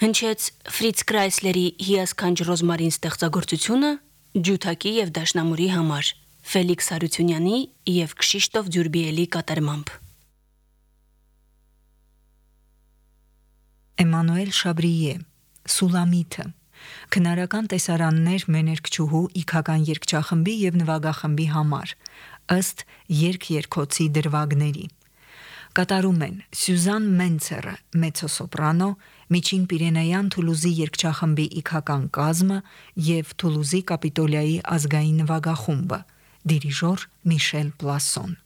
Հնչեց Ֆրից Կրայսլերի հիասքանչ ռոզմարին ստեղծագործությունը ջութակի եւ դաշնամուրի համար Ֆելիքս Հարությունյանի եւ Քշիշտոֆ Ջուրբիելի կատարմամբ։ Էմանուել Շաբրիե Սուլամիթը քնարական տեսարաններ մեներկչուհու իգական երգչախմբի եւ նվագախմբի համար ըստ երգ-երգոցի դրվագների կատարում են Սյուզան Մենցերը մեծոսոպրանո, Միջին Պիրենեյան Թուլուզի երգչախմբի իգական կազմը եւ Թուլուզի Կապիտոլիայի ազգային նվագախումբը, դիրիժոր Միշել Պլասոն։